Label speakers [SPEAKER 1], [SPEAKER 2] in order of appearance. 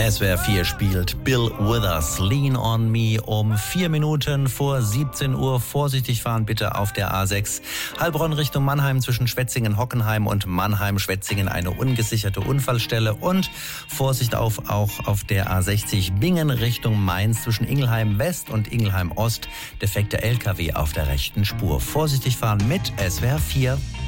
[SPEAKER 1] SWR 4 spielt Bill Withers, Lean on Me, um 4 Minuten vor 17 Uhr. Vorsichtig fahren bitte auf der A6. Heilbronn Richtung Mannheim zwischen Schwetzingen-Hockenheim und Mannheim-Schwetzingen eine ungesicherte Unfallstelle. Und Vorsicht auch auf der A60 Bingen Richtung Mainz zwischen Ingelheim West und Ingelheim Ost. Defekter LKW auf der rechten Spur. Vorsichtig fahren mit SWR 4.